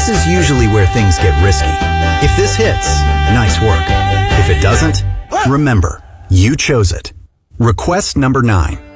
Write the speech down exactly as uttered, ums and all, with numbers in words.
This is usually where things get risky. If this hits, nice work. If it doesn't, remember, you chose it. Request number nine.